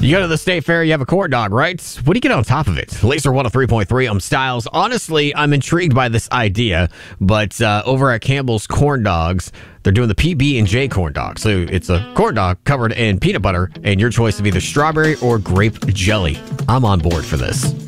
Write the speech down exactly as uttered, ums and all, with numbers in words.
You go to the state fair, you have a corn dog, right? What do you get on top of it? Laser one oh three point three, I'm Styles. Honestly, I'm intrigued by this idea, but uh, over at Campbell's Corn Dogs, they're doing the P B and J corn dog. So it's a corn dog covered in peanut butter and your choice of either strawberry or grape jelly. I'm on board for this.